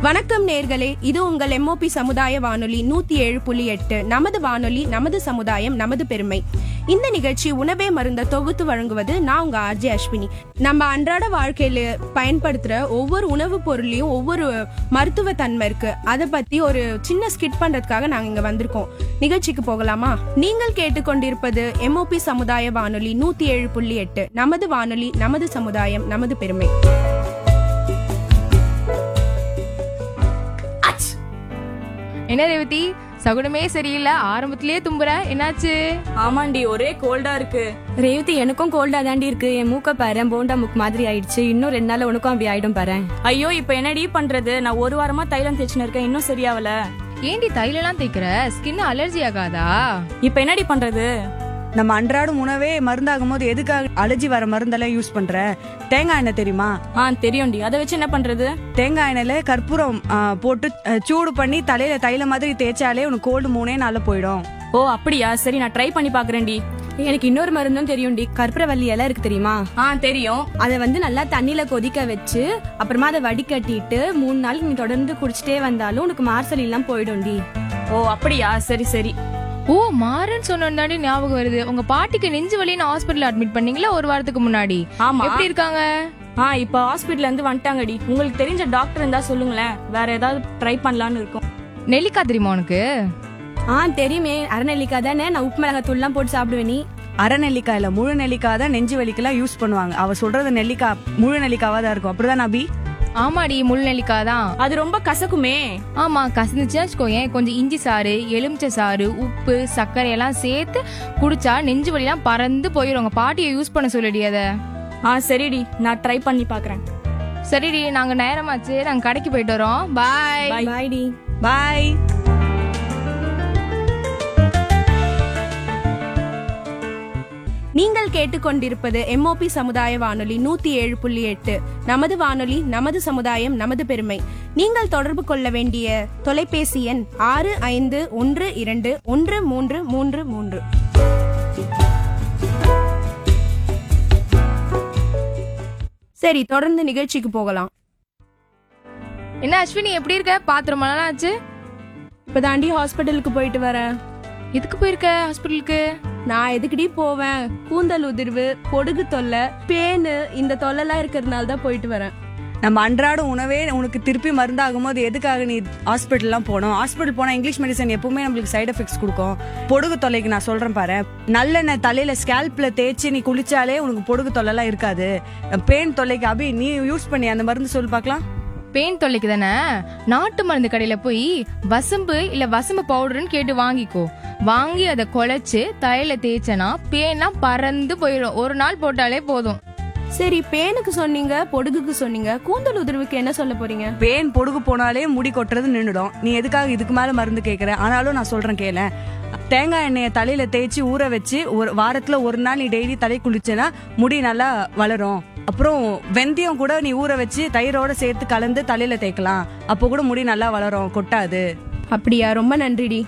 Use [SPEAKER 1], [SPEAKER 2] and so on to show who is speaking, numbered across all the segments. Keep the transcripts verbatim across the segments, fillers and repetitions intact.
[SPEAKER 1] வணக்கம் நேர்களே, இது உங்கள் எம்ஓபி சமுதாய வானொலி நூத்தி ஏழு புள்ளி எட்டு. நமது வானொலி, நமது சமுதாயம், நமது பெருமை. இந்த நிகழ்ச்சி உணவே மருந்த தொகுத்து வழங்குவது நான் உங்க ஆர்ஜே அஸ்வினி. நம்ம அன்றாட வாழ்க்கையில பயன்படுத்துற ஒவ்வொரு உணவு பொருளையும் ஒவ்வொரு மருத்துவ தன்மை இருக்கு. அதை பத்தி ஒரு சின்ன ஸ்கிட் பண்றதுக்காக நாங்க இங்க வந்திருக்கோம். நிகழ்ச்சிக்கு போகலாமா? நீங்கள் கேட்டுக்கொண்டிருப்பது எம்ஓபி சமுதாய வானொலி நூத்தி ஏழு புள்ளி எட்டு. நமது வானொலி, நமது சமுதாயம், நமது பெருமை.
[SPEAKER 2] என்ன ரேவதி, சகுனமே சரியில்லை, ஆரம்பத்திலேயே தும்புற, என்னாச்சு?
[SPEAKER 3] ஆமாண்டி, ஒரே கோல்டா இருக்கு.
[SPEAKER 4] ரேவதி, எனக்கும் கோல்டா தாண்டி இருக்கு. என் மூக்க பாரு, போண்டா மூக்கு மாதிரி ஆயிடுச்சு. இன்னும் ரெண்டு நாள் உனக்கும் அப்படி ஆயிடும் பாரு.
[SPEAKER 3] ஐயோ, இப்ப என்னடி பண்றது? நான் ஒரு வாரமா தைலம் தேய்ச்சின்னு இருக்கேன், இன்னும் சரியாவல.
[SPEAKER 2] ஏண்டி தைலம் எல்லாம் தேய்க்கிற? ஸ்கின் அலர்ஜி ஆகாதா?
[SPEAKER 3] இப்ப என்னடி பண்றது?
[SPEAKER 5] நம்ம அன்றாடம் உணவே மருந்தாகும் போது எதுக்காக அலர்ஜி வர மருந்தெல்லாம் யூஸ் பண்ற? தேங்காய் எண்ணெய் தெரியுமா?
[SPEAKER 3] ஆ தெரியும்டி. அதை வச்சு என்ன பண்றது?
[SPEAKER 5] தேங்காய் எண்ணெயில கற்பூரம் போட்டு சூடு பண்ணி தலையில தைல மாதிரி தேய்ச்சாலே உனக்கு கோல்டு மூணே நாள்ல போயிடும்.
[SPEAKER 3] ஓ அப்படியா? சரி, நான் ட்ரை பண்ணி பாக்குறேன்டி.
[SPEAKER 4] எனக்கு இன்னொரு மருந்தும் தெரியும்டி. கற்பூரவள்ளி இலை இருக்கு தெரியுமா?
[SPEAKER 3] ஆ தெரியும்.
[SPEAKER 4] அதை வந்து நல்லா தண்ணியில கொதிக்க வச்சு அப்புறமா அதை வடிகட்டிட்டு மூணு நாளைக்கு நீ தொடர்ந்து குடிச்சிட்டே வந்தாலும் உனக்கு மார்சல் எல்லாம் போயிடும்டி.
[SPEAKER 3] ஓ அப்படியா? சரி சரி.
[SPEAKER 2] ஓ, மாறன்னு சொன்னாடி ஞாபகம் வருது. உங்க பாட்டிக்கு நெஞ்சு வலின்னு ஹாஸ்பிட்டல் அட்மிட் பண்ணீங்களா ஒரு வாரத்துக்கு முன்னாடி?
[SPEAKER 3] ஆமா.
[SPEAKER 2] எப்படி இருக்காங்க?
[SPEAKER 3] ஆ இப்ப ஹாஸ்பிட்டல்ல இருந்து வந்துட்டாங்கடி. உங்களுக்கு தெரிஞ்ச டாக்டர் இருந்தா சொல்லுங்களேன், வேற ஏதாவது ட்ரை பண்ணலான்னு இருக்கும்.
[SPEAKER 2] நெல்லிக்காய் தெரியுமா உனக்கு?
[SPEAKER 4] ஆ தெரியுமே, அரைநெல்லிக்காய் தானே. நான் உப்பு மிளகாய் எல்லாம் போட்டு சாப்பிடுவேன். நீ
[SPEAKER 5] அரை நெல்லிக்காயில முழு நெல்லிக்காய் தான் நெஞ்சு வலிக்கெல்லாம் யூஸ் பண்ணுவாங்க. அவ சொல்றது நெல்லிக்காய் முழு நெல்லிக்காவா தான் இருக்கும். அப்படிதான் அபி?
[SPEAKER 2] ஆமாடி, முள் நெல்லிக்காய் தான்.
[SPEAKER 3] அது ரொம்ப கசக்குமே.
[SPEAKER 2] ஆமா, கசந்துச்சுன்னா வச்சுக்கோயேன், கொஞ்சம் இஞ்சி சாறு, எலுமிச்சை சாறு, உப்பு, சர்க்கரை எல்லாம் சேர்த்து குடிச்சா நெஞ்சு வலி எல்லாம் பறந்து போயிடும். உங்க பாட்டியை யூஸ் பண்ண சொல்லிடி அத.
[SPEAKER 3] ஆ சரிடி, நான் ட்ரை பண்ணி பாக்குறேன்.
[SPEAKER 2] சரிடி, நாங்க நேரமாச்சு, நாங்க கடைக்கு போயிட்டு வரோம். பாய்.
[SPEAKER 4] பாய் டி.
[SPEAKER 5] பாய்.
[SPEAKER 1] நீங்கள் கேட்டுக்கொண்டிருப்பது எம்ஓபி சமுதாய வானொலி நூத்தி ஏழு புள்ளி எட்டு. நமது வானொலி, நமது சமுதாயம், நமது பெருமை. நீங்கள் தொடர்பு கொள்ள வேண்டிய தொலைபேசி எண் ஆறு ஐந்து ஒன்று இரண்டு ஒன்று மூன்று மூன்று மூன்று. சரி, தொடர்ந்து நிகழ்ச்சிக்கு போகலாம்.
[SPEAKER 2] என்ன அஸ்வினி, எப்படி இருக்க? பாத்து ரொம்ப நாள் ஆச்சு.
[SPEAKER 1] இப்பதாண்டி ஹாஸ்பிட்டலுக்கு போயிட்டு வரேன்.
[SPEAKER 2] எதுக்கு போயிருக்க ஹாஸ்பிட்டலுக்கு?
[SPEAKER 1] நான் எதுக்குடி போவேன்? கூந்தல் உதிர்வு, பொடுகு தொல்லை, பேனு, இந்த தொல்லைலாம் இருக்கிறதுனால தான் போயிட்டு வரேன்.
[SPEAKER 5] நம்ம அன்றாடம் உணவே உனக்கு திருப்பி மருந்தாகும் போது எதுக்காக நீ ஹாஸ்பிட்டல்லாம் போகணும்? ஹாஸ்பிட்டல் போனா இங்கிலீஷ் மெடிசன் எப்பவுமே நம்மளுக்கு சைட் எஃபெக்ட்ஸ் கொடுக்கும். பொடுகு தொல்லைக்கு நான் சொல்றேன் பாரு, நல்லெண்ணெய் தலையில ஸ்கேல்ப்ல தேய்ச்சி நீ குளிச்சாலே உனக்கு பொடுகு தொல்லைலாம் இருக்காது. பெயின் தொல்லைக்கு அபி நீ யூஸ் பண்ணி அந்த மருந்து சொல்லு பார்க்கலாம்.
[SPEAKER 2] பெயின் தொல்லைக்கு தானே நாட்டு மருந்து கடையில போய் வசம்பு இல்ல வசம்பு பவுடர்னு கேட்டு வாங்கிக்கோ. வாங்கி அதை குழைச்சு தலையில தேய்ச்சனா பேன்லாம் பறந்து போயிடும். ஒரு நாள் போட்டாலே போதும்.
[SPEAKER 1] சரி, பேனுக்கு சொன்னீங்க, பொடுகுக்கு சொன்னீங்க, கூந்தல் உதிர்வுக்கு என்ன சொல்ல போறீங்க?
[SPEAKER 5] பேன் பொடுகு போனாலே முடி கொட்டுறது நின்றுடும். நீ எதுக்காக இதுக்கு மேல மருந்து கேட்கற? ஆனாலும் நான் சொல்றேன் கேள. தேங்காய் எண்ணெயை தலையில தேய்ச்சி ஊற வச்சு ஒரு வாரத்துல ஒரு நாள் நீ டெய்லி தலை குளிச்சேன்னா முடி நல்லா வளரும். அப்புறம் வெந்தயம் கூட நீ ஊற வச்சு தயிரோட சேர்த்து கலந்து தலையில தேய்க்கலாம். அப்போ கூட முடி நல்லா வளரும், கொட்டாது.
[SPEAKER 1] அப்படியா? ரொம்ப நன்றிடி.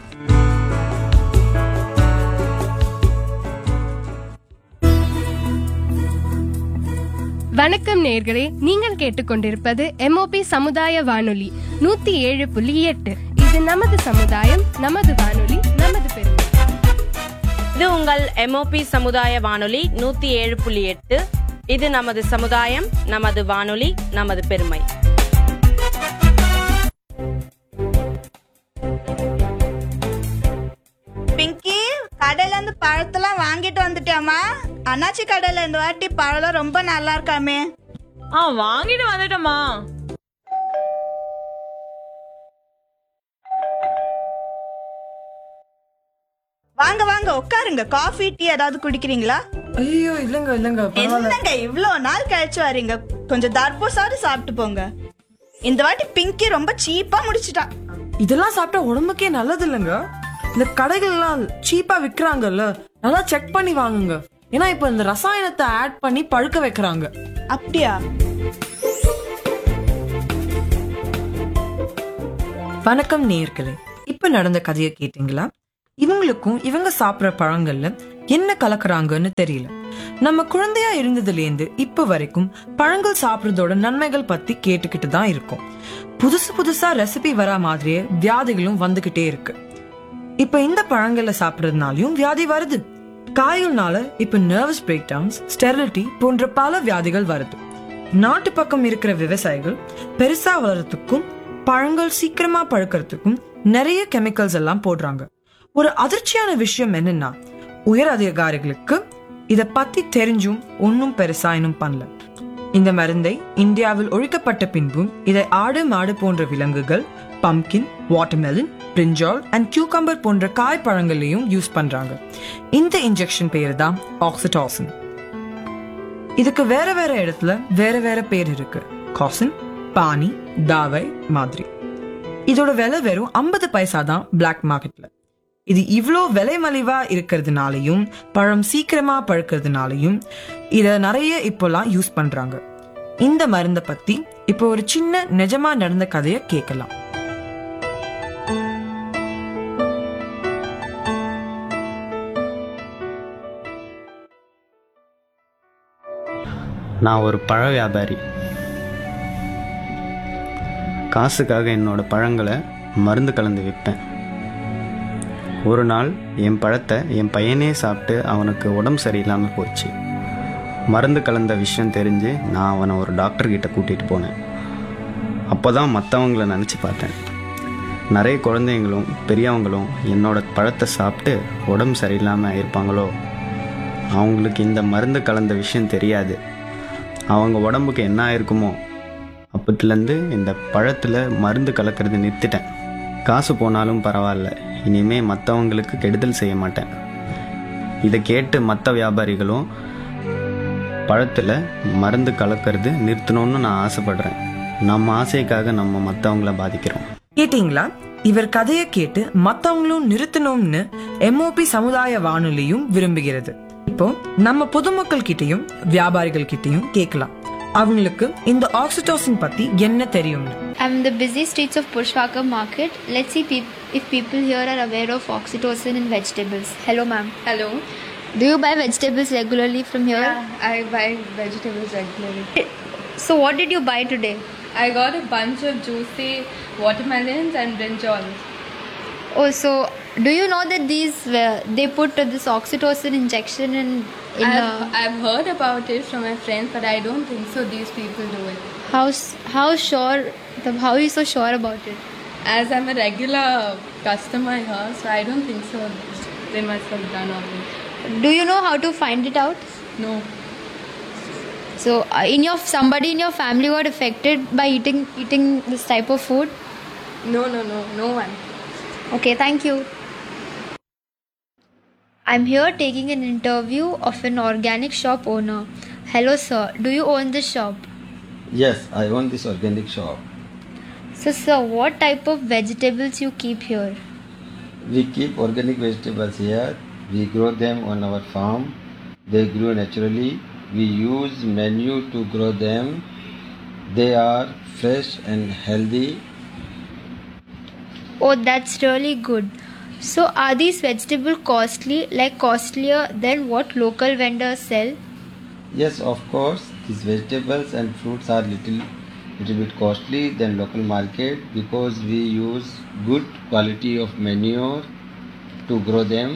[SPEAKER 6] வணக்கம் நேயர்களே, நீங்கள் கேட்டுக்கொண்டிருப்பது எம்ஓபி சமுதாய வானொலி நூத்தி ஏழு புள்ளி எட்டு. இது நமது சமுதாயம், நமது வானொலி, நமது பெருமை.
[SPEAKER 7] இது உங்கள் எம்ஓபி சமுதாய வானொலி நூத்தி ஏழு புள்ளி எட்டு. இது நமது சமுதாயம், நமது வானொலி, நமது பெருமை.
[SPEAKER 8] பிங்கி, கடையில இருந்து பழத்தெல்லாம் வாங்கிட்டு வந்துட்டியாமா? அண்ணாச்சி கடையில இந்த வாட்டி பழம் ரொம்ப நல்லா இருக்காமே.
[SPEAKER 3] ஆ வாங்கிட்டு வந்துட்டோமா.
[SPEAKER 8] வாங்க வாங்க உட்காருங்க. காஃபி டீ ஏதாவது குடிக்கிறீங்களா?
[SPEAKER 9] ஐயோ இல்லங்க இல்லங்க.
[SPEAKER 8] என்னங்க இவ்ளோ நாள் கழிச்சு வரீங்க, கொஞ்சம் தர்பூசாவது சாப்பிட்டு போங்க. இந்த வாட்டி பிங்கி ரொம்ப சீப்பா முடிச்சிட்டா.
[SPEAKER 9] இதெல்லாம் சாப்பிட்டா உடம்புக்கே நல்லது இல்லங்க. இந்த கடைகள் எல்லாம் சீப்பா விக்கிறாங்கல்ல, நல்லா செக் பண்ணி வாங்குங்க. ஏன்னா இப்ப இந்த ரசாயனத்தை ஆட் பண்ணி பழுக்க வைக்கிறாங்க.
[SPEAKER 8] அப்படியா?
[SPEAKER 9] வணக்கம் நேயர்களே, இப்ப நடந்த கதையை கேட்டீங்களா? இவங்களுக்கும் இவங்க சாப்பிட்ற பழங்கள்ல என்ன கலக்குறாங்கன்னு தெரியல. நம்ம குழந்தையா இருந்ததுலேருந்து இப்ப வரைக்கும் பழங்கள் சாப்பிடுறதோட நன்மைகள் பத்தி கேட்டுக்கிட்டு தான் இருக்கோம். புதுசு புதுசா ரெசிபி வரா மாதிரியே வியாதிகளும் வந்துகிட்டே இருக்கு. இப்ப இந்த பழங்கள்ல சாப்பிடுறதுனாலயும் வியாதி வருது. காய்கள்னால இப்ப நர்வஸ் பிரேக் டவுன்ஸ், ஸ்டெரிலிட்டி போன்ற பல வியாதிகள் வருது. நாட்டு பக்கம் இருக்கிற விவசாயிகள் பெருசா வளர்றதுக்கும் பழங்கள் சீக்கிரமா பழுக்கிறதுக்கும் நிறைய கெமிக்கல்ஸ் எல்லாம் போடுறாங்க. ஒரு அதிர்ச்சியான விஷயம் என்னன்னா, உயர் அதிகாரிகளுக்கு இத பத்தி தெரிஞ்சும் ஒன்னும் பெருசா இன்னும் பண்ணல. இந்த மருந்தை இந்தியாவில் ஒழிக்கப்பட்ட பின்பும் இதை ஆடு மாடு போன்ற விலங்குகள், pumpkin, watermelon, brinjal and cucumber போன்ற காய் பழங்களையும் யூஸ் பண்றாங்க. இந்த இன்ஜெக்ஷன் பேரு தான் ஆக்சிடாசின். இதுக்கு வேற வேற இடத்துல வேற வேற பேர் இருக்கு. காசின், பானி, தாவை மாதிரி. இதோட விலை வெறும் ஐம்பது பைசா தான் பிளாக் மார்க்கெட்ல. இது இவ்வளோ விலை மலிவா இருக்கிறதுனாலையும் பழம் சீக்கிரமா பழுக்கிறதுனாலையும் இத நிறைய இப்போலாம் யூஸ் பண்றாங்க. இந்த மருந்தை பத்தி இப்போ ஒரு சின்ன நிஜமா நடந்த கதையை கேட்கலாம்.
[SPEAKER 10] நான் ஒரு பழ வியாபாரி. காசுக்காக என்னோட பழங்களை மருந்து கலந்து விற்பேன். ஒரு நாள் என் பழத்தை என் பையனே சாப்பிட்டு அவனுக்கு உடம்பு சரியில்லாமல் போச்சு. மருந்து கலந்த விஷயம் தெரிஞ்சு நான் அவனை ஒரு டாக்டர்கிட்ட கூட்டிகிட்டு போனேன். அப்போ தான் மற்றவங்கள நினச்சி பார்த்தேன். நிறைய குழந்தைங்களும் பெரியவங்களும் என்னோட பழத்தை சாப்பிட்டு உடம்பு சரியில்லாமல் இருப்பாங்களோ. அவங்களுக்கு இந்த மருந்து கலந்த விஷயம் தெரியாது. அவங்க உடம்புக்கு என்ன ஆயிருக்குமோ. அப்பத்துலேருந்து இந்த பழத்தில் மருந்து கலக்கிறது நிறுத்திட்டேன். காசு போனாலும் பரவாயில்ல, இனிமேல் மற்றவங்களுக்கு கெடுதல் செய்ய மாட்டேன். இதை கேட்டு மற்ற வியாபாரிகளும் பழத்தில் மருந்து கலக்கிறது நிறுத்தணும்னு நான் ஆசைப்படுறேன். நம்ம ஆசைக்காக நம்ம மற்றவங்கள பாதிக்கிறோம்.
[SPEAKER 9] கேட்டீங்களா? இவர் கதையை கேட்டு மற்றவங்களும் நிறுத்தணும்னு எம்ஓபி சமுதாய வானொலியும் விரும்புகிறது. இப்போ நம்ம பொதுமக்கள் கிட்டையும் வியாபாரிகள் கிட்டையும் கேட்கலாம், அவங்களுக்கு இந்த ஆக்சிடோசின் பத்தி என்ன தெரியும்.
[SPEAKER 11] I'm in the busy streets of Pushwaka market. Let's see peop- if people here are aware of oxytocin in vegetables. Hello ma'am.
[SPEAKER 12] Hello.
[SPEAKER 11] Do you buy vegetables regularly from here?
[SPEAKER 12] Yeah, I buy vegetables regularly.
[SPEAKER 11] So what did you buy today?
[SPEAKER 12] I got a bunch of juicy watermelons and brinjals.
[SPEAKER 11] Oh, so do you know that these uh, they put uh, this oxytocin injection in in
[SPEAKER 12] I've,
[SPEAKER 11] uh,
[SPEAKER 12] I've heard about it from my friends, but I don't think so these people do it.
[SPEAKER 11] how s- how sure the, how are you so sure about it?
[SPEAKER 12] As I'm a regular customer here, so I don't think so. They must have done all this.
[SPEAKER 11] Do you know how to find it out?
[SPEAKER 12] No.
[SPEAKER 11] So uh, in your somebody in your family got affected by eating eating this type of food?
[SPEAKER 12] No, no, no, no one.
[SPEAKER 11] Okay, thank you. I'm here taking an interview of an organic shop owner. Hello sir, do you own this shop?
[SPEAKER 13] Yes, I own this organic shop.
[SPEAKER 11] So sir, what type of vegetables you keep here?
[SPEAKER 13] We keep organic vegetables here. We grow them on our farm. They grow naturally. We use manure to grow them. They are fresh and healthy.
[SPEAKER 11] Oh, that's really good. So are these vegetables costly, like costlier than what local vendors sell?
[SPEAKER 13] Yes, of course. These vegetables and fruits are little little bit costly than local market because we use good quality of manure to grow them,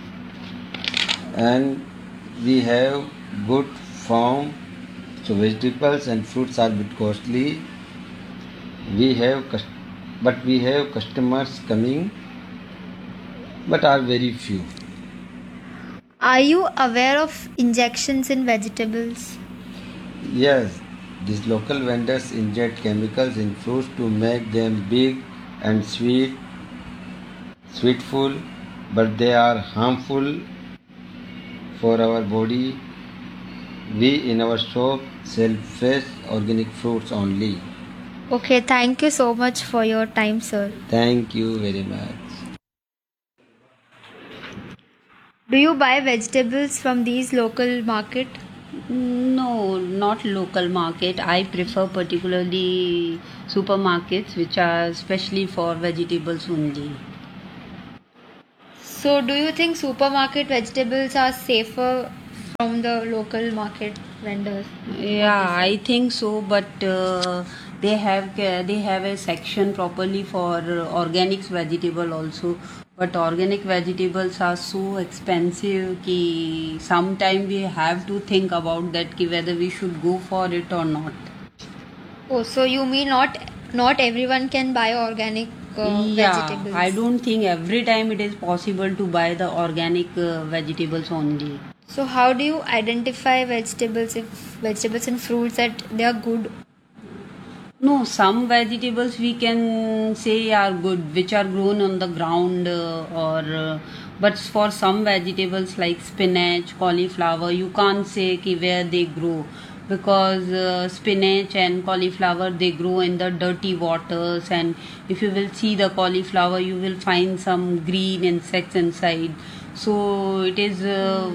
[SPEAKER 13] and we have good farm. So vegetables and fruits are bit costly. We have cust- but we have customers coming, but are very few.
[SPEAKER 11] Are you aware of injections in vegetables?
[SPEAKER 13] Yes, these local vendors inject chemicals in fruits to make them big and sweet, sweetful, but they are harmful for our body. We in our shop sell fresh organic fruits only.
[SPEAKER 11] Okay, thank you so much for your time, sir.
[SPEAKER 13] Thank you very much.
[SPEAKER 11] Do you buy vegetables from these local market?
[SPEAKER 14] No, not local market. I prefer particularly supermarkets which are specially for vegetables only.
[SPEAKER 11] So, do you think supermarket vegetables are safer from the local market vendors?
[SPEAKER 14] Yeah, I think so, but uh, they have uh, they have a section properly for uh, organic vegetable also. But organic vegetables are so expensive कि sometime we have to think about that कि whether we should go for it or not.
[SPEAKER 11] Oh, so you mean not not everyone can buy organic uh,
[SPEAKER 14] Yeah,
[SPEAKER 11] vegetables?
[SPEAKER 14] I don't think every time it is possible to buy the organic uh, vegetables only.
[SPEAKER 11] So how do you identify vegetables if vegetables and fruits that they are good?
[SPEAKER 14] No, some vegetables we can say are good, which are grown on the ground, uh, or uh, but for some vegetables like spinach, cauliflower, you can't say ki where they grow, because uh, spinach and cauliflower they grow in the dirty waters, and if you will see the cauliflower, you will find some green insects inside. So it is. Uh,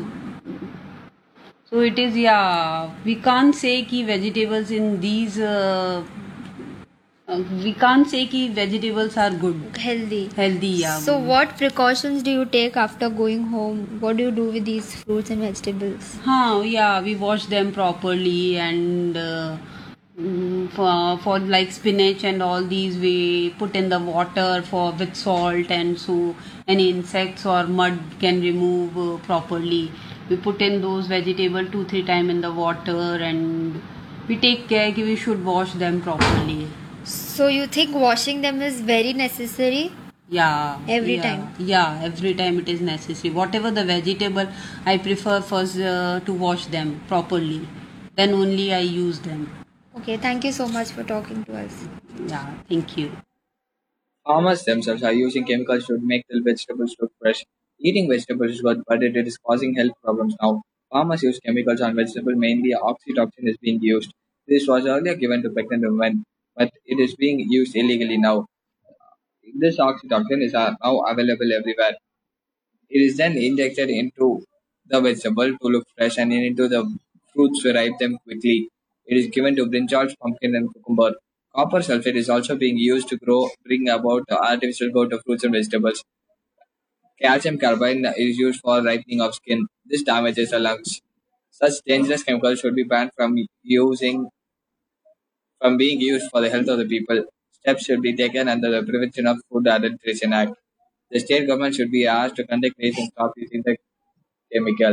[SPEAKER 14] so it is, yeah. We can't say ki vegetables in these. Uh, Uh, we can't say कि vegetables are good.
[SPEAKER 11] Healthy.
[SPEAKER 14] Healthy, yeah.
[SPEAKER 11] So what precautions do you take after going home? What do you do with these fruits and vegetables?
[SPEAKER 14] Huh, yeah, we wash them properly, and uh, mm, for for like spinach and all these we put in the water for with salt, and so any insects or mud can remove uh, properly. We put in those vegetable two three time in the water, and we take care कि we should wash them properly.
[SPEAKER 11] So you think washing them is very necessary?
[SPEAKER 14] Yeah.
[SPEAKER 11] Every
[SPEAKER 14] yeah,
[SPEAKER 11] time?
[SPEAKER 14] Yeah, every time it is necessary. Whatever the vegetable, I prefer first uh, to wash them properly. Then only I use them.
[SPEAKER 11] Okay, thank you so much for talking to us.
[SPEAKER 14] Yeah, thank you.
[SPEAKER 15] Farmers themselves are using chemicals to make the vegetables look fresh. Eating vegetables is good, but it is causing health problems now. Farmers use chemicals on vegetables, mainly oxytocin is being used. This was earlier given to pregnant women, but it is being used illegally now. This oxytocin is uh, now available everywhere. It is then injected into the vegetable to look fresh, and into the fruits to ripe them quickly. It is given to brinjals, pumpkin, and cucumber. Copper sulfate is also being used to grow, bring about artificial growth of fruits and vegetables. Calcium carbide is used for ripening of skin. This damages the lungs. Such dangerous chemicals should be banned from using from being used for the health of the people. Steps should be taken under the Prevention of Food Adulteration Act. The state government should be asked to conduct raids and stop using the chemical.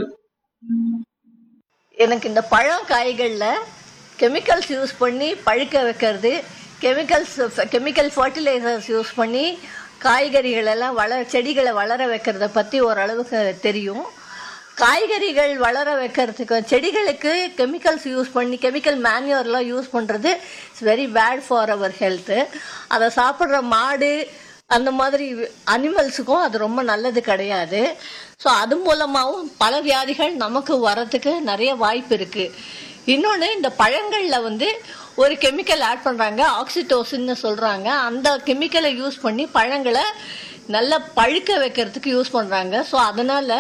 [SPEAKER 16] எனக்கு இந்த பழம் காய்களில் chemicals use பண்ணி பழுக்க வைக்கிறது, chemicals chemical fertilisers use பண்ணி காய்கறிகள் எல்லாம் வளர செடிகளை வளர வைக்கிறத பற்றி ஓரளவுக்கு தெரியும். காய்கறிகள் வளர வைக்கிறதுக்கு செடிகளுக்கு கெமிக்கல்ஸ் யூஸ் பண்ணி கெமிக்கல் மேன்யூர்லாம் யூஸ் பண்ணுறது it's very bad for our health. அதை சாப்பிட்ற மாடு அந்த மாதிரி அனிமல்ஸுக்கும் அது ரொம்ப நல்லது கிடையாது. ஸோ அது மூலமாகவும் பல வியாதிகள் நமக்கு வரத்துக்கு நிறைய வாய்ப்பு இருக்குது. இன்னொன்று, இந்த பழங்களில் வந்து ஒரு கெமிக்கல் ஆட் பண்ணுறாங்க, ஆக்சிடோசின்னு சொல்கிறாங்க. அந்த கெமிக்கலை யூஸ் பண்ணி பழங்களை நல்லா பழுக்க வைக்கிறதுக்கு யூஸ் பண்ணுறாங்க. ஸோ அதனால்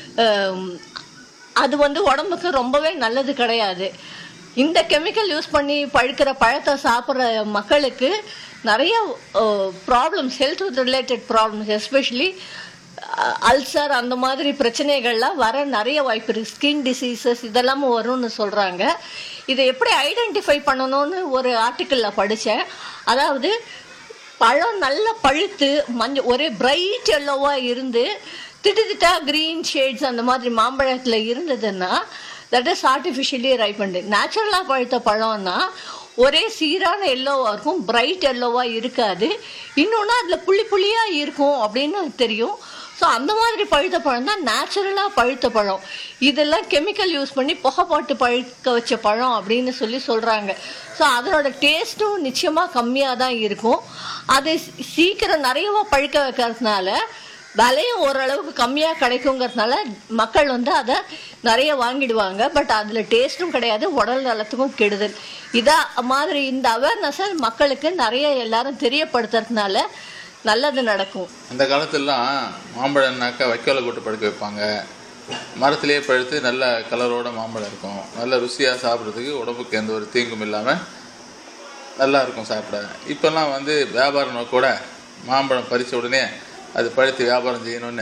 [SPEAKER 16] அது வந்து உடம்புக்கு ரொம்பவே நல்லது கிடையாது. இந்த கெமிக்கல் யூஸ் பண்ணி பழுக்கிற பழத்தை சாப்பிட்ற மக்களுக்கு நிறைய problems, health related problems, especially ulcer அந்த மாதிரி பிரச்சனைகள்லாம் வர நிறைய வாய்ப்பு இருக்குது. ஸ்கின் டிசீசஸ் இதெல்லாமும் வரும்னு சொல்கிறாங்க. இதை எப்படி ஐடென்டிஃபை பண்ணணும்னு ஒரு ஆர்டிக்கிளில் படித்தேன். அதாவது பழம் நல்லா பழுத்து மஞ்சள் ஒரே பிரைட் எல்லோவாக இருந்து திட்டு திட்டா க்ரீன் ஷேட்ஸ் அந்த மாதிரி மாம்பழத்தில் இருந்ததுன்னா தட் இஸ் ஆர்டிஃபிஷியலி ரைப்பன்டு. நேச்சுரலாக பழுத்த பழம்னா ஒரே சீரான எல்லோவாக இருக்கும், பிரைட் எல்லோவாக இருக்காது. இன்னொன்று அதில் புள்ளி புள்ளியாக இருக்கும் அப்படின்னு தெரியும். ஸோ அந்த மாதிரி பழுத்த பழம் தான் நேச்சுரலாக பழுத்த பழம். இதெல்லாம் கெமிக்கல் யூஸ் பண்ணி புகை போட்டு பழுக்க வச்ச பழம் அப்படின்னு சொல்லி சொல்கிறாங்க. ஸோ அதனோட டேஸ்ட்டும் நிச்சயமாக கம்மியாக தான் இருக்கும். அது சீக்கிரம் நிறையவா பழுக்க வைக்கிறதுனால விலையும் ஓரளவுக்கு கம்மியாக கிடைக்குங்கிறதுனால மக்கள் வந்து அதை நிறைய வாங்கிடுவாங்க. பட் அதில் டேஸ்ட்டும் கிடையாது, உடல் நலத்துக்கும் கெடுதல். இதா மாதிரி இந்த அவேர்னஸை மக்களுக்கு நிறைய எல்லாரும் தெரியப்படுத்துறதுனால நல்லது நடக்கும்.
[SPEAKER 17] அந்த காலத்துலலாம் மாம்பழம்னாக்கா வைக்கோலை போட்டு பழுக்க வைப்பாங்க. மரத்திலேயே பழுத்து நல்ல கலரோட மாம்பழம் இருக்கும். நல்ல ருசியாக சாப்பிட்றதுக்கு, உடம்புக்கு எந்த ஒரு தீங்கும் இல்லாமல் நல்லா இருக்கும் சாப்பிட. இப்போல்லாம் வந்து வியாபாரம் கூட மாம்பழம் பறித்த உடனே அது பழுத்து வியாபாரம் செய்யணும்னு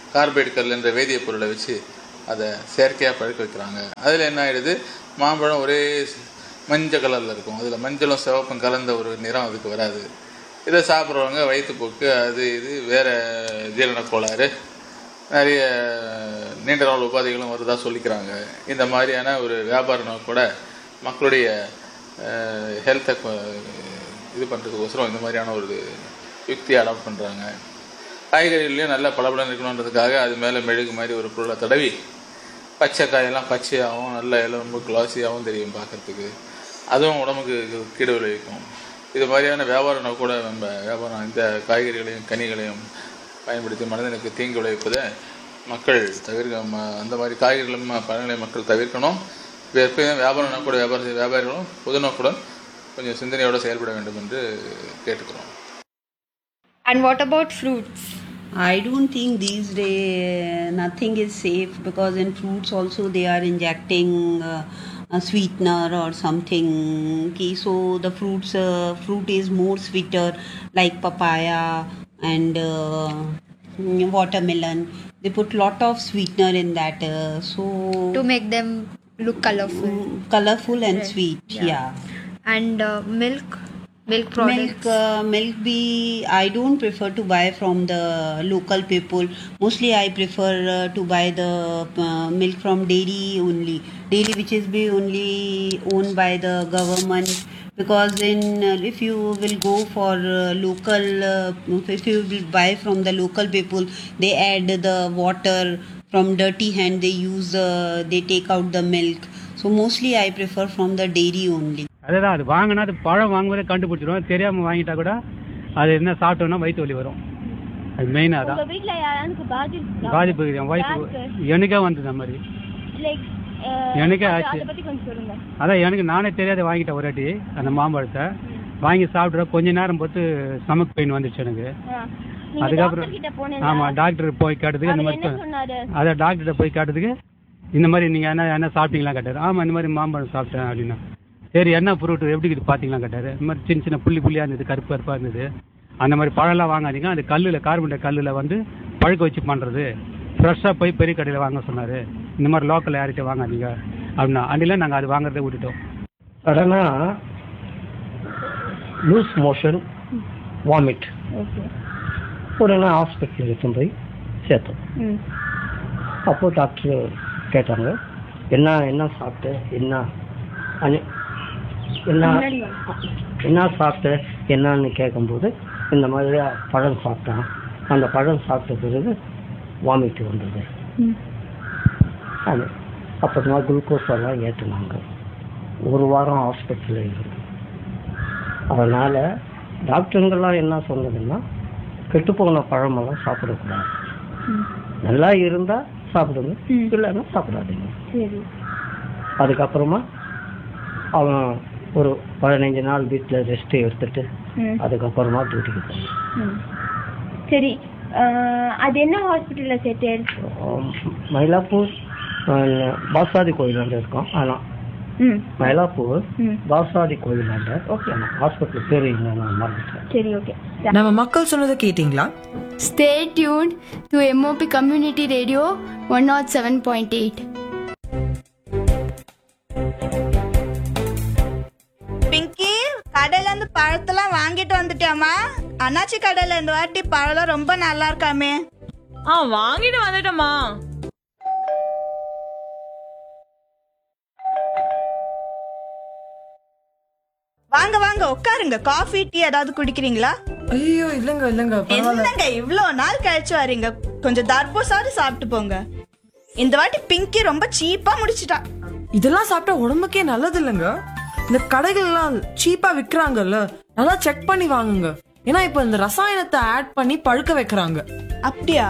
[SPEAKER 17] கார்பைடு கல் என்ற வேதியியப் பொருளை வச்சு அதை செயற்கையாக பழுக்க வைக்கிறாங்க. அதில் என்ன ஆகிடுது, மாம்பழம் ஒரே மஞ்சள் கலரில் இருக்கும், அதில் மஞ்சளும் சிவப்பும் கலந்த ஒரு நிறம் அதுக்கு வராது. இதை சாப்பிட்றவங்க வயிற்றுப்போக்கு, அது இது வேறு ஜீரண கோளாறு, நிறைய நீண்ட நாள் உபாதைகளும் வருதா சொல்லிக்கிறாங்க. இந்த மாதிரியான ஒரு வியாபார நோக்கோட மக்களுடைய ஹெல்த்தை இது பண்ணுறதுக்கோசரம் இந்த மாதிரியான ஒரு யுக்தியை அடாப்ட் பண்ணுறாங்க. காய்கறிகளையும் நல்ல பளபளன்னு இருக்கணுன்றதுக்காக அது மேலே மெழுகு மாதிரி ஒரு பொருளை தடவி பச்சை காயெல்லாம் பச்சையாகவும் நல்ல எலும்பு கிளாஸியாகவும் தெரியும் பார்க்குறதுக்கு. அதுவும் உடம்புக்கு கீடு விளைவிக்கும். இது மாதிரியான வியாபார நோக்கோட நம்ம வியாபாரம் இந்த காய்கறிகளையும் கனிகளையும் பயன்படுத்தி மனிதனுக்கு தீங்கு விளைவிப்பதை மக்கள் தவிர்க்க, அந்த மாதிரி காய்கறிகளும் பழங்களையும் மக்கள் தவிர்க்கணும். எப்பயும் வியாபார நோக்கோட வியாபார வியாபாரிகளும் பொது நோக்குடன் கொஞ்சம் சிந்தனையோடு செயல்பட வேண்டும் என்று கேட்டுக்கிறோம்.
[SPEAKER 11] And what about fruits?
[SPEAKER 14] I don't think these days nothing is safe, because in fruits also they are injecting uh, a sweetener or something. Okay, so the fruits uh, fruit is more sweeter, like papaya and uh, watermelon. They put lot of sweetener in that, uh, so
[SPEAKER 11] To make them look colorful.
[SPEAKER 14] colorful and
[SPEAKER 11] Right.
[SPEAKER 14] sweet.
[SPEAKER 11] Yeah.
[SPEAKER 14] Yeah.
[SPEAKER 11] And uh, milk? Milk products?
[SPEAKER 14] Milk, uh, milk be, I don't prefer to buy from the local people. Mostly I prefer uh, to buy the uh, milk from dairy only. Dairy which is be only owned by the government. Because in uh, if you will go for uh, local, uh, if you will buy from the local people, they add the water from dirty hand. They use, uh, they take out the milk. So mostly I prefer from the dairy only.
[SPEAKER 18] அதுதான், அது வாங்கினா அது பழம் வாங்குவதே கண்டுபிடிச்சிடும். தெரியாமல் வாங்கிட்டா கூட அது என்ன சாப்பிட்டோம்னா வயிற்று வலி வரும். அது மெயினாக தான் பாதிப்பு. என் ஒய்ஃபு எனக்கே வந்தது அந்த மாதிரி, எனக்கே ஆச்சு. அதான் எனக்கு நானே தெரியாத வாங்கிட்டேன் ஒரு வாட்டி அந்த மாம்பழத்தை. வாங்கி சாப்பிட்ற கொஞ்ச நேரம் பார்த்து ஸ்டமக் பெயின் வந்துச்சு எனக்கு. அதுக்கப்புறம் ஆமாம் டாக்டர் போய் கேட்டதுக்கு இந்த மாதிரி, அதான் டாக்டர்கிட்ட போய் கேட்டதுக்கு இந்த மாதிரி நீங்கள் என்ன என்ன சாப்பிட்டீங்களா கேட்டார். ஆமாம் இந்த மாதிரி மாம்பழம் சாப்பிட்டேன் அப்படின்னா. சரி என்ன ஃப்ரூட் எப்படி இது பார்த்தீங்களா கேட்டார். இந்த மாதிரி சின்ன சின்ன புள்ளி புள்ளியாக இருந்தது, கருப்பு கருப்பாக இருந்தது. அந்த மாதிரி பழம்லாம் வாங்காதீங்க, அது கல்லில் கார்பன் டை கல்லில் வந்து பழுக்க வச்சு பண்ணுறது. ஃப்ரெஷ்ஷாக போய் பெரிய கடையில் வாங்க சொன்னார். இந்த மாதிரி லோக்கல் யார்கிட்ட வாங்காதீங்க அப்படின்னா. அண்டில நாங்கள் அது வாங்குறதை விட்டுட்டோம்.
[SPEAKER 19] சடனாக லூஸ் மோஷன், வாமிட். உடனே ஹாஸ்பிட்டல் எடுத்து போய் சேர்த்தோம். அப்போது டாக்டர் கேட்டாங்க என்ன என்ன சாப்பிட்டு என்ன என்ன என்ன சாப்பிட்டு என்னன்னு கேட்கும்போது இந்த மாதிரி பழம் சாப்பிட்டான். அந்த பழம் சாப்பிட்ட பிறகு வாமிட் வந்தது. அது அப்புறமா குளுக்கோஸ் எல்லாம் ஏற்றுனாங்க. ஒரு வாரம் ஹாஸ்பிட்டலில் இருந்து. அதனால் டாக்டருங்கெல்லாம் என்ன சொன்னதுன்னா, கெட்டுப்போன பழமெல்லாம் சாப்பிடக்கூடாது. நல்லா இருந்தால் சாப்பிடுங்க, இல்லைன்னா சாப்பிடாதீங்க. அதுக்கப்புறமா அவன் ஒரு பதினைஞ்சு நாள் வீட்டில் ரெஸ்ட் எடுத்துட்டு அதுக்கப்புறமா டியூட்டிக்கு போனான்.
[SPEAKER 11] சரி, அது என்ன ஹாஸ்பிட்டல்ல சேர்த்தேன்?
[SPEAKER 19] மயிலாப்பூர் பாசாதி கோயிலாண்ட இருக்கோம். ஆனால் மயிலாப்பூர் பாசாதி கோயிலாண்ட ஹாஸ்பிட்டல் பேர் என்னன்னு மறந்துட்டேன்.
[SPEAKER 11] சரி, ஓகே.
[SPEAKER 9] நம்ம மக்கள் சொன்னதை கேட்டீங்களா?
[SPEAKER 20] Stay tuned to M O P Community Radio one oh seven point eight.
[SPEAKER 8] Pinki, கடையில இருந்து பழத்தெல்லாம் வாங்கிட்டு வந்துட்டியாமா? அண்ணாச்சி கடையில இந்த வாட்டி பழம் ரொம்ப நல்லா இருக்காமே.
[SPEAKER 3] ஆ, வாங்கிட்டு வந்துட்டோமா.
[SPEAKER 8] வாங்க வாங்க உட்காருங்க. காஃபி டீ ஏதாவது குடிக்கிறீங்களா?
[SPEAKER 9] ஐயோ இல்லங்க இல்லங்க.
[SPEAKER 8] என்னங்க இவ்ளோ நாள் கழிச்சு வரீங்க, கொஞ்சம் தர்பூசாவது சாப்பிட்டு போங்க. இந்த வாட்டி பிங்கி ரொம்ப சீப்பா முடிச்சிட்டா.
[SPEAKER 9] இதெல்லாம் சாப்பிட்டா உடம்புக்கே நல்லது இல்லைங்க. இந்த கடைகள் எல்லாம் சீப்பா விக்கிறாங்கல்ல, நல்லா செக் பண்ணி வாங்குங்க. ஏன்னா இப்ப இந்த ரசாயனத்தை ஆட் பண்ணி பழுக்க வைக்கிறாங்க.
[SPEAKER 8] அப்படியா?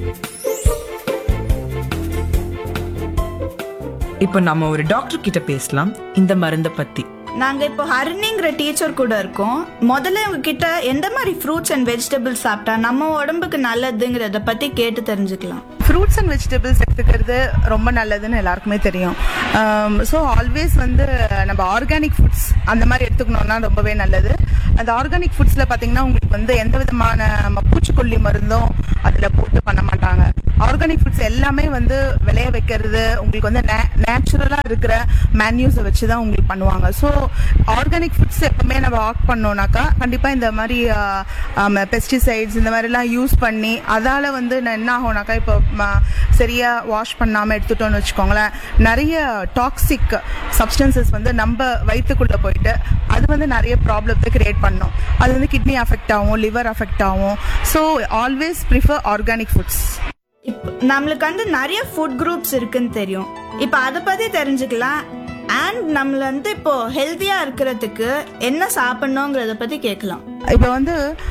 [SPEAKER 9] இப்ப நம்ம ஒரு டாக்டர் கிட்ட பேசலாம் இந்த மருந்தை பத்தி.
[SPEAKER 8] நாங்க இப்போ ஹரிணிங்கிற டீச்சர் கூட இருக்கோம். முதல்ல உங்க கிட்ட எந்த மாதிரி ஃப்ரூட்ஸ் அண்ட் வெஜிடபிள்ஸ் சாப்பிட்டா நம்ம உடம்புக்கு நல்லதுங்கிறத பத்தி கேட்டு தெரிஞ்சுக்கலாம்.
[SPEAKER 21] ஃப்ரூட்ஸ் அண்ட் வெஜிடபிள்ஸ் எடுத்துக்கிறது ரொம்ப நல்லதுன்னு எல்லாருக்குமே தெரியும். ஸோ ஆல்வேஸ் வந்து நம்ம ஆர்கானிக் ஃபுட்ஸ் அந்த மாதிரி எடுத்துக்கணும்னா ரொம்பவே நல்லது. அந்த ஆர்கானிக் ஃபுட்ஸில் பார்த்தீங்கன்னா உங்களுக்கு வந்து எந்த விதமான பூச்சிக்கொல்லி மருந்தும் அதில் போட்டு பண்ண மாட்டாங்க. ஆர்கானிக் ஃபுட்ஸ் எல்லாமே வந்து விளைய வைக்கிறது உங்களுக்கு வந்து நேச்சுரலா இருக்கிற மேன்யூஸை வச்சு தான் உங்களுக்கு பண்ணுவாங்க. ஸோ ஆர்கானிக் ஃபுட்ஸ் எப்பவுமே நம்ம ஆக் பண்ணோம்னாக்கா கண்டிப்பா இந்த மாதிரி பெஸ்டிசைட்ஸ் இந்த மாதிரிலாம் யூஸ் பண்ணி அதால வந்து என்ன ஆகும்னாக்கா இப்போ சரியா வாஷ் பண்ணாம எடுத்துட்டோம்னு வச்சுக்கோங்களேன், நிறைய டாக்ஸிக் சப்ஸ்டன்சஸ் வந்து நம்ம வயிற்றுக்குள்ள போயிட்டு அது வந்து நிறைய ப்ராப்ளத்தை கிரியேட் பண்ணும். அது வந்து கிட்னி அஃபெக்ட் ஆகும், லிவர் அஃபெக்ட் ஆகும். So always prefer organic foods.
[SPEAKER 8] இப்போ நம்மளுக்கு வந்து நிறைய ஃபுட் குரூப்ஸ் இருக்குன்னு தெரியும். இப்போ அதை பத்தி தெரிஞ்சுக்கலாம். அண்ட் நம்மள வந்து இப்போ ஹெல்த்தியா இருக்கிறதுக்கு என்ன சாப்பிடணுங்கிறத பத்தி கேட்கலாம்.
[SPEAKER 21] இப்போ வந்து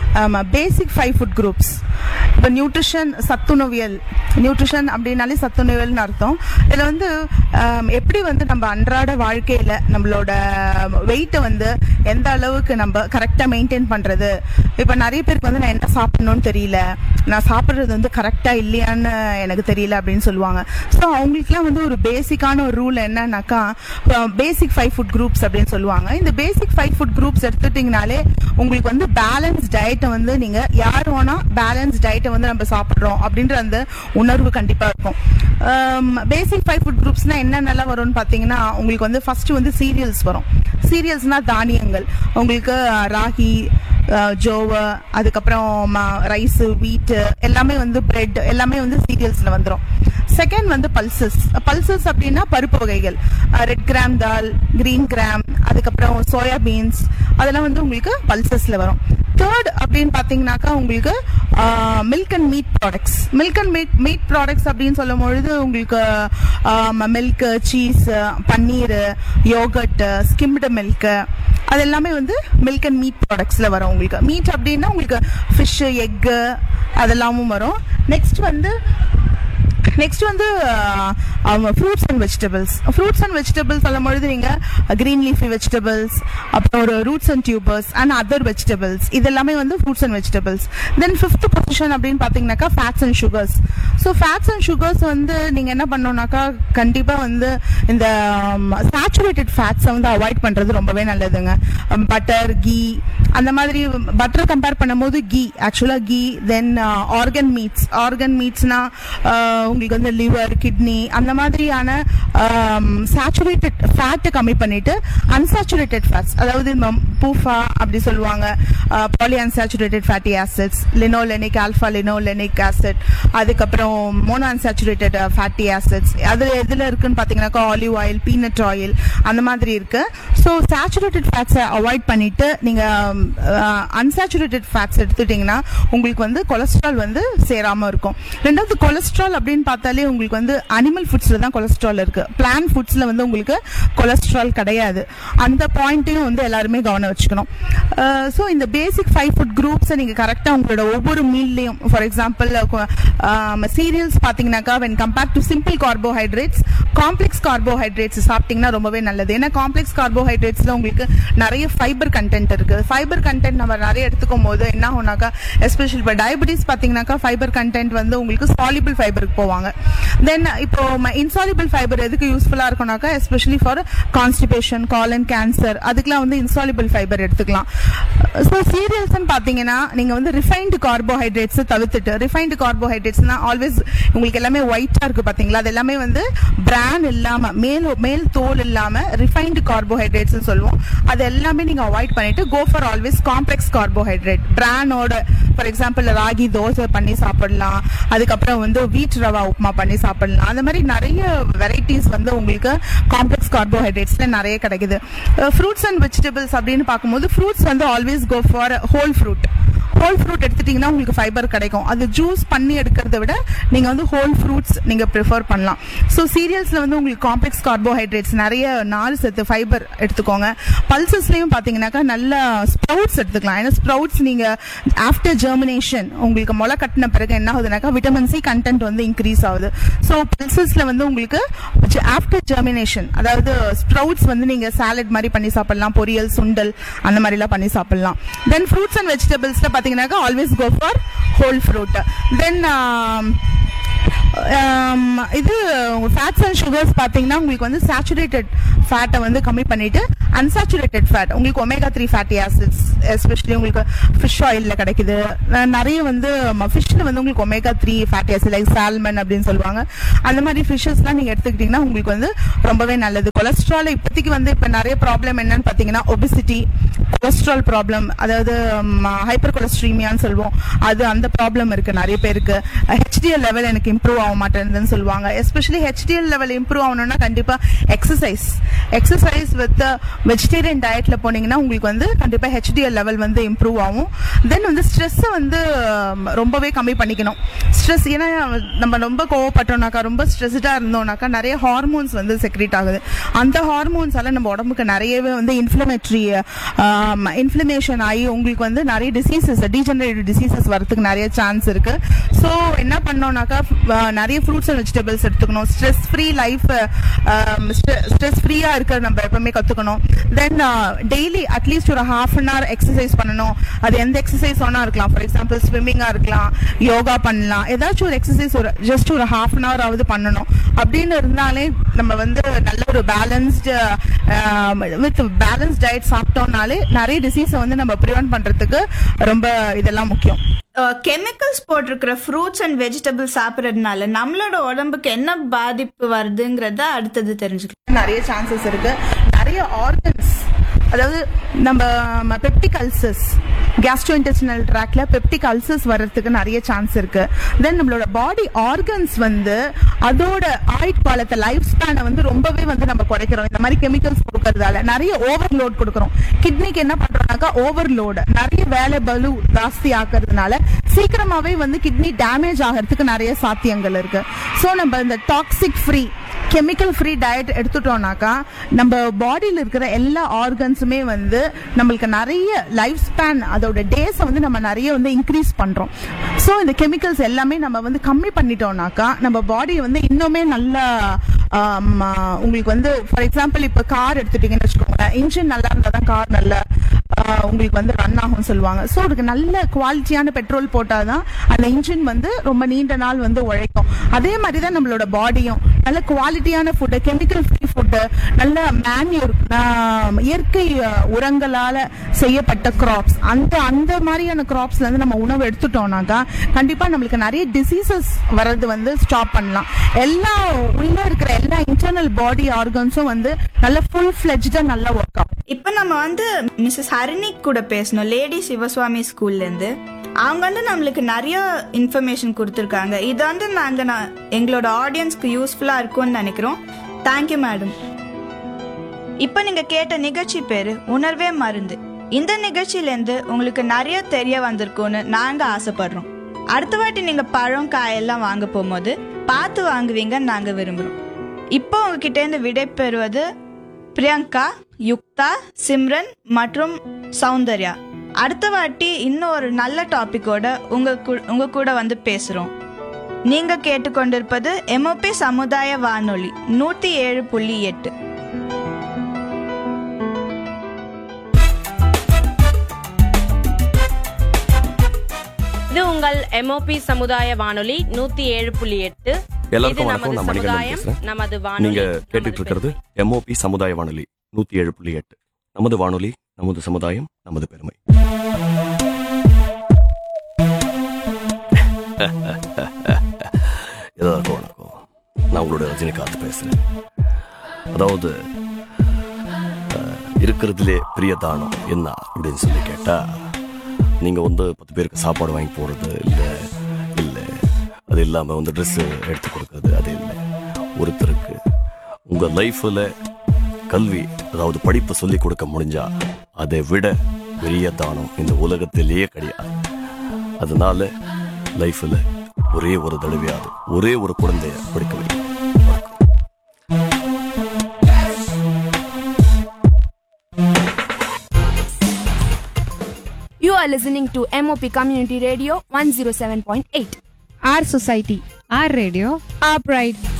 [SPEAKER 21] பேசிக் ஃபைவ் ஃபுட் குரூப்ஸ். இப்போ நியூட்ரிஷன் சத்துணவியல், நியூட்ரிஷன் அப்படின்னாலே சத்துணவியல்னு அர்த்தம். இதில் வந்து எப்படி வந்து நம்ம அன்றாட வாழ்க்கையில் நம்மளோட வெயிட்டை வந்து எந்த அளவுக்கு நம்ம கரெக்டாக மெயின்டைன் பண்ணுறது. இப்போ நிறைய பேருக்கு வந்து நான் என்ன சாப்பிடணும்னு தெரியல, நான் சாப்பிட்றது வந்து கரெக்டாக இல்லையான்னு எனக்கு தெரியல அப்படின்னு சொல்லுவாங்க. ஸோ அவங்களுக்குலாம் வந்து ஒரு பேசிக்கான ஒரு ரூல் என்னன்னாக்கா பேசிக் ஃபைவ் ஃபுட் குரூப்ஸ் அப்படின்னு சொல்லுவாங்க. இந்த பேசிக் ஃபைவ் ஃபுட் குரூப்ஸ் எடுத்துட்டிங்கனாலே உங்களுக்கு வந்து பேலன்ஸ் டயட்டை வந்து நீங்க யார் வேணா பேலன்ஸ் டயட்டை வந்து நம்ம சாப்பிட்றோம் அப்படின்ற அந்த உணர்வு கண்டிப்பா இருக்கும். பேசிக் ஃபைவ் ஃபுட் குரூப்ஸ்னா என்னென்னலாம் வரும்னு பார்த்தீங்கன்னா உங்களுக்கு வந்து ஃபர்ஸ்ட் வந்து சீரியல்ஸ் வரும். சீரியல்ஸ்னா தானியங்கள், உங்களுக்கு ராகி, ஜோவை, அதுக்கப்புறம் ரைஸ், வீட்டு எல்லாமே வந்து பிரெட் எல்லாமே வந்து சீரியல்ஸ்ல வந்துடும். செகண்ட் வந்து பல்சஸ். பல்சஸ் அப்படின்னா பருப்பு வகைகள், ரெட் கிராம் தால், கிரீன் கிராம், அதுக்கப்புறம் சோயா பீன்ஸ், அதெல்லாம் வந்து உங்களுக்கு பல்சஸ்ல வரும். தேர்ட் அப்படின்னு பாத்தீங்கன்னாக்கா உங்களுக்கு milk and meet products. Milk and meet meet products அப்படின்னு சொல்லும் பொழுது உங்களுக்கு மில்க், சீஸ், பன்னீர், யோகர்ட், ஸ்கிம்டு மில்க், அது எல்லாமே வந்து மில்க் அண்ட் மீட் ப்ராடக்ட்ஸ்ல வரும். உங்களுக்கு மீட் அப்படின்னா உங்களுக்கு ஃபிஷ், எக்கு அதெல்லாமும் வரும். நெக்ஸ்ட் வந்து நெக்ஸ்ட் வந்து fruits and vegetables. Fruits and vegetables சொல்லும் பொழுது நீங்க கிரீன் லீஃபி வெஜிடபிள்ஸ், அப்புறம் ஒரு roots and tubers and other vegetables, இதெல்லாமே வந்து fruits and vegetables. Then fifth position அப்படின்னு பாத்தீங்கன்னாக்கா fats and sugars. So fats and sugars வந்து நீங்க என்ன பண்ணணும்னாக்கா கண்டிப்பா வந்து இந்த சேச்சுரேட்டட் ஃபேட்ஸை வந்து அவாய்ட் பண்றது ரொம்பவே நல்லதுங்க. பட்டர், கீ, அந்த மாதிரி பட்டர் கம்பேர் பண்ணும்போது கீ, ஆக்சுவலா கீ. தென் ஆர்கன் மீட்ஸ். ஆர்கன் மீட்ஸ்னா உங்களுக்கு வந்து லிவர், கிட்னி அந்த மாதிரியான சேச்சுரேட்டட் ஃபேட்டை கம்மி பண்ணிட்டு அன்சாச்சுரேட்டட் ஃபேட்ஸ், அதாவது பூஃபா அப்படி சொல்லுவாங்க, poly unsaturated fatty acids, linolenic, alpha linolenic acid, அதுக்கப்புறம் மோனோ அன்சாச்சுரேட்டட் ஃபேட்டி ஆசிட்ஸ். அது எதுல இருக்குன்னு பாத்தீங்கன்னாக்கா ஆலிவ் ஆயில், பீனட் ஆயில் அந்த மாதிரி இருக்கு. ஸோ சேச்சுரேட்டட் ஃபேட்ஸை அவாய்ட் பண்ணிட்டு நீங்க அன்சாச்சுரேட்டட் ஃபேட்ஸ் எடுத்துட்டீங்கன்னா உங்களுக்கு வந்து கொலஸ்ட்ரால் வந்து சேராம இருக்கும். ரெண்டாவது கொலஸ்ட்ரால் அப்படின்னு பார்த்தாலே உங்களுக்கு வந்து அனிமல் ஃபுட்ஸ்ல தான் கொலஸ்ட்ரால் இருக்கு. பிளான்ட் ஃபுட்ஸ்ல வந்து உங்களுக்கு கொலஸ்ட்ரால் கிடையாது. அந்த பாயிண்ட்டையும் வந்து எல்லாருமே கவனம் வச்சுக்கணும். ஸோ இந்த பேசிக் ஃபைவ் ஃபுட் குரூப்ஸை நீங்க கரெக்டா உங்களோட ஒவ்வொரு மீல்லையும், ஃபார் எக்ஸாம்பிள் சீரியல்ஸ் பாத்தீங்கன்னாக்கா when compared to simple carbohydrates, complex carbohydrates சாப்பிட்டீங்கன்னா ரொம்பவே நல்லது. ஏன்னா காம்ப்ளெக்ஸ் கார்போஹைட்ரேட்ஸ்ல உங்களுக்கு நிறைய ஃபைபர் கண்டென்ட் இருக்கு. ஃபைபர் கண்டென்ட் நம்ம நிறைய எடுத்துக்கும் போது என்ன ஆகும்னாக்கா, எஸ்பெஷலி இப்போ டயபிட்டிஸ் பாத்தீங்கன்னாக்கா ஃபைபர் கண்டென்ட் வந்து உங்களுக்கு சாலிபிள் ஃபைபருக்கு போவாங்க. தென் இப்போ இன்சாலிபிள் ஃபைபர் எதுக்கு யூஸ்ஃபுல்லா இருக்கும்னாக்கா especially for constipation, gallon cancer, அதுக்கெல்லாம் வந்து இன்சாலிபிள் ஃபைபர் எடுத்துக்கலாம். ஸோ சீரியல்ஸ் பாத்தீங்கன்னா நீங்க வந்து ரிஃபைன்டு கார்போஹைட்ரேட்ஸ் தவிர்த்துட்டு, ரிஃபைன்டு கார்போஹைட்ரேட்ஸ்னா ஆல்வேஸ் உங்களுக்கு எல்லாமே ஒயிட்டா இருக்கு பாத்தீங்களா, அது எல்லாமே வந்து பிரான் இல்லாம, மேல் மேல் தோல் இல்லாம ரிஃபைன்டு கார்போஹைட்ரேட்ஸ் சொல்லுவோம். அது எல்லாமே நீங்க அவாய்ட் பண்ணிட்டு go for always complex carbohydrate. பிரானோட for example ragi dosa பண்ணி சாப்பிடலாம், அதுக்கப்புறம் வந்து வீட் ரவா உப்புமா பண்ணி சாப்பிடலாம். அந்த மாதிரி நிறைய வெரைட்டிஸ் வந்து உங்களுக்கு காம்ப்ளெக்ஸ் கார்போஹைட்ரேட்ஸ்ல நிறைய கிடைக்குது. ஃப்ரூட்ஸ் அண்ட் வெஜிடபிள்ஸ் அப்படின்னு பார்க்கும்போது ஃப்ரூட்ஸ் வந்து always go for whole fruit. Whole fruit எடுத்துட்டீங்கன்னா உங்களுக்கு ஃபைபர் கிடைக்கும். அது ஜூஸ் பண்ணி எடுக்கிறத விட நீங்க வந்து ஹோல் ஃப்ரூட்ஸ் நீங்க ப்ரிஃபர் பண்ணலாம். ஸோ சீரியல்ஸ்ல வந்து உங்களுக்கு காம்ப்ளெக்ஸ் கார்போஹைட்ரேட்ஸ் நிறைய நாலு சத்து ஃபைபர் எடுத்துக்கோங்க. பல்சஸ்லயும் பாத்தீங்கன்னாக்கா நல்ல ஸ்ப்ரவுட்ஸ் எடுத்துக்கலாம். ஏன்னா ஸ்ப்ரவுட்ஸ் நீங்க ஆஃப்டர் ஜெர்மினேஷன் உங்களுக்கு முளை கட்டின பிறகு என்ன ஆகுதுனாக்கா விட்டமின் சி கண்டென்ட் வந்து இன்க்ரீஸ் ஆகுது. ஸோ பல்சஸ்ல வந்து உங்களுக்கு ஆஃப்டர் ஜெர்மினேஷன், அதாவது ஸ்ப்ரவுட்ஸ் வந்து நீங்க சாலட் மாதிரி பண்ணி சாப்பிடலாம், பொரியல், சுண்டல் அந்த மாதிரி எல்லாம் பண்ணி சாப்பிடலாம். தென் ஃப்ரூட்ஸ் அண்ட் வெஜிடபிள்ஸ்ல பாத்தீங்கன்னாக்கா always go for whole fruit. தென் இது ஃபேட்ஸ் அண்ட் சுகர்ஸ் பார்த்தீங்கன்னா உங்களுக்கு வந்து சேச்சுரேட்டட் ஃபேட்டை வந்து கம்மி பண்ணிட்டு அன்சாச்சுரேட்டட் ஃபேட் உங்களுக்கு omega three fatty acids especially உங்களுக்கு ஃபிஷ் ஆயிலில் கிடைக்குது. நிறைய வந்து ஃபிஷ்ஷில் வந்து உங்களுக்கு omega three fatty acid like salmon அப்படின்னு சொல்லுவாங்க. அந்த மாதிரி ஃபிஷ்ஷஸ்லாம் நீங்கள் எடுத்துக்கிட்டிங்கன்னா உங்களுக்கு வந்து ரொம்பவே நல்லது. கொலஸ்ட்ரால் இப்போதைக்கு வந்து இப்போ நிறைய ப்ராப்ளம் என்னன்னு பார்த்தீங்கன்னா ஒபிசிட்டி, கொலஸ்ட்ரால் ப்ராப்ளம், அதாவது ஹைப்பர் கொலஸ்ட்ரீமியான்னு சொல்லுவோம், அது அந்த ப்ராப்ளம் இருக்கு நிறைய பேருக்கு. ஹெச்டிஎல் லெவல் எனக்கு இம்ப்ரூவ் ஆக மாட்டேங்குதுன்னு சொல்லுவாங்க. எஸ்பெஷலி ஹெச்டிஎல் லெவல் இம்ப்ரூவ் ஆகணும்னா கண்டிப்பா எக்ஸசைஸ் எக்ஸசைஸ் வித் வெஜிடேரியன் டயட்ல போனீங்கன்னா உங்களுக்கு வந்து கண்டிப்பா ஹெச்டிஎல் லெவல் வந்து இம்ப்ரூவ் ஆகும். தென் வந்து ஸ்ட்ரெஸ்ஸை வந்து ரொம்பவே கம்மி பண்ணிக்கணும். ஸ்ட்ரெஸ் ஏன்னா நம்ம ரொம்ப கோவப்பட்டோம்னாக்கா, ரொம்ப ஸ்ட்ரெஸ்டா இருந்தோம்னாக்கா நிறைய ஹார்மோன்ஸ் வந்து செக்ரேட் ஆகுது. அந்த ஹார்மோன்ஸால நம்ம உடம்புக்கு நிறையவே வந்து இன்ஃப்ளமேட்டரி இன்ஃப்ளமேஷன் ஆகி உங்களுக்கு வந்து நிறைய டிசீசஸ், டீஜெனரேட்டிவ் டிசீசஸ் வரதுக்கு நிறைய சான்ஸ் இருக்கு. ஸோ என்ன பண்ணோம்னாக்கா நிறைய ஃப்ரூட்ஸ் அண்ட் வெஜிடபிள்ஸ் எடுத்துக்கணும். ஸ்ட்ரெஸ் ஃப்ரீ லைஃப், ஸ்ட்ரெஸ் ஃப்ரீயா இருக்க நம்ம எப்பவுமே கத்துக்கணும். தென் டெய்லி அட்லீஸ்ட் ஒரு ஹாஃப் அன் ஹவர் எக்ஸசைஸ் பண்ணணும். அது எந்த எக்ஸசைஸ் வேணா இருக்கலாம். ஃபார் எக்ஸாம்பிள் ஸ்விம்மிங்கா இருக்கலாம், யோகா பண்ணலாம், ஏதாச்சும் ஒரு எக்ஸசைஸ் ஒரு ஜஸ்ட் ஒரு ஹாஃப் அன் ஹவர் ஆகுது பண்ணணும். அப்படின்னு இருந்தாலே நம்ம வந்து நல்ல ஒரு பேலன்ஸ்டு வித் பேலன்ஸ் டயட் சாப்பிட்டோம்னாலே நிறைய டிசீஸை வந்து நம்ம ப்ரிவென்ட் பண்றதுக்கு ரொம்ப இதெல்லாம் முக்கியம்.
[SPEAKER 8] கெமிக்கல்ஸ் போட்டிருக்கிற ஃப்ரூட்ஸ் அண்ட் வெஜிடபிள்ஸ் சாப்பிட்றதுனால நம்மளோட உடம்புக்கு என்ன பாதிப்பு வருதுங்கிறத அடுத்தது தெரிஞ்சுக்கலாம்.
[SPEAKER 21] நிறைய சான்சஸ் இருக்கு. நிறைய ஆர்கன்ஸ், அதாவது நம்ம பெப்டிக் அல்சர்ஸ், கேஸ்ட்ரோஇன்டெஸ்டினல் ட்ராக்ல பெப்டிக் அல்சர்ஸ் வர்றதுக்கு நிறைய சான்ஸ் இருக்கு. தென் நம்மளோட பாடி ஆர்கன்ஸ் வந்து அதோட ஆயுட்காலத்தை, லைஃப் ஸ்பேனை வந்து ரொம்பவே வந்து நம்ம குறைக்கிறோம் இந்த மாதிரி கெமிக்கல்ஸ் கொடுக்கறதால. நிறைய ஓவர்லோட் கொடுக்குறோம். கிட்னிக்கு என்ன பண்றோம்னாக்கா ஓவர்லோடு, நிறைய வேலை பலு ஜாஸ்தி ஆக்குறதுனால சீக்கிரமாவே வந்து கிட்னி டேமேஜ் ஆகிறதுக்கு நிறைய சாத்தியங்கள் இருக்கு. ஸோ நம்ம இந்த toxic free, chemical free diet எடுத்துட்டோம்னாக்கா நம்ம பாடியில் இருக்கிற எல்லா ஆர்கன்ஸுமே வந்து நம்மளுக்கு நிறைய லைஃப் ஸ்பேன், அதோட டேஸை வந்து நம்ம நிறைய வந்து இன்க்ரீஸ் பண்றோம். ஸோ இந்த கெமிக்கல்ஸ் எல்லாமே நம்ம வந்து கம்மி பண்ணிட்டோம்னாக்கா நம்ம பாடியை வந்து இன்னுமே நல்லா உங்களுக்கு வந்து ஃபார் எக்ஸாம்பிள் இப்போ கார் எடுத்துட்டீங்கன்னு வச்சுக்கோங்களேன், இன்ஜின் நல்லா இருந்தால் தான் கார் நல்லா உங்களுக்கு வந்து ரன் ஆகும்னு சொல்லுவாங்க. ஸோ அதுக்கு நல்ல குவாலிட்டியான பெட்ரோல் போட்டாதான் அந்த இன்ஜின் வந்து ரொம்ப நீண்ட நாள் வந்து உழைக்கும். அதே மாதிரி தான் நம்மளோட பாடியும் நல்ல குவாலிட்டியான ஃபுட்டு, கெமிக்கல் ஃப்ரீ ஃபுட்டு, நல்ல மேன்யூர், இயற்கை உரங்களால செய்யப்பட்ட கிராப்ஸ், அந்த அந்த மாதிரியான கிராப்ஸ்ல இருந்து நம்ம உணவு எடுத்துட்டோம்னாக்கா கண்டிப்பா நம்மளுக்கு நிறைய டிசீசஸ் வர்றது வந்து ஸ்டாப் பண்ணலாம். எல்லா உள்ள இருக்கிற எல்லா இன்டர்னல் பாடி ஆர்கன்ஸும் வந்து நல்ல ஃபுல் ஃபிளெஜ்டா நல்லா ஒர்க் ஆகும்.
[SPEAKER 8] இப்ப நம்ம வந்து மிஸ்ஸஸ் ஹரிணி கூட பேசணும், லேடி சிவசுவாமி ஸ்கூல்ல இருந்து. அவங்க வந்து நம்மளுக்கு நிறைய இன்ஃபர்மேஷன் கொடுத்துருக்காங்க. இது வந்து நாங்க எங்களோட ஆடியன்ஸ்க்கு யூஸ்ஃபுல்லா இருக்கும்னு நினைக்கிறோம். Thank you madam. இப்ப நீங்க கேட்ட நிகழ்ச்சி பேரு உணர்வே மருந்து. இந்த நிகழ்ச்சியில இருந்து உங்களுக்கு நிறைய தெரிய வந்திருக்கும்னு நாங்க ஆசைப்படுறோம். அடுத்த வாட்டி நீங்க பழம் காயெல்லாம் வாங்க போகும்போது பார்த்து வாங்குவீங்கன்னு நாங்க விரும்புறோம். இப்போ உங்ககிட்ட இருந்து விடை பெறுவது பிரியங்கா, யுக்தா, சிம்ரன் மற்றும் சௌந்தர்யா. அடுத்த வாட்டி இன்னும் ஒரு நல்ல டாபிக்கோட உங்க உங்க கூட வந்து பேசுறோம். நீங்க கேட்டுக்கொண்டிருப்பது எம்ஓபி சமுதாய வானொலி நூத்தி ஏழு புள்ளி எட்டு.
[SPEAKER 7] இது உங்கள் எம்ஓபி சமுதாய வானொலி நூத்தி ஏழு புள்ளி எட்டு.
[SPEAKER 4] எல்லாருக்கும் வணக்கம். நான் மணிகண்டன் பேசுறேன்.
[SPEAKER 7] நமது வானொலி,
[SPEAKER 4] நீங்க கேட்டுட்டு இருக்கிறது எம்ஓபி சமுதாய வானொலி நூத்தி ஏழு புள்ளி எட்டு. நமது வானொலி, நமது சமுதாயம், நமது பெருமை. எல்லாருக்கும் வணக்கம். நான் உங்களோட ரஜினிகாந்த் பேசுறேன். அதாவது இருக்கிறதுலே பெரிய தானம் என்ன அப்படின்னு சொல்லி கேட்டா, நீங்க வந்து பத்து பேருக்கு சாப்பாடு வாங்கி போடுறது இல்லை, இல்லை அது இல்லாமல் வந்து ட்ரெஸ்ஸு எடுத்து கொடுக்கறது, அது இல்லை. ஒருத்தருக்கு உங்கள் லைஃப்பில் கல்வி, அதாவது படிப்பை சொல்லி கொடுக்க முடிஞ்சா அதை விட பெரிய தானம் இந்த உலகத்திலேயே கிடையாது. அதனால லைஃப்பில் ஒரே ஒரு தடவையாவது ஒரே ஒரு குழந்தைய படிக்க வைக்கும்.
[SPEAKER 1] You are listening to M O P Community Radio one oh seven point eight.
[SPEAKER 22] Our society, our radio, our pride.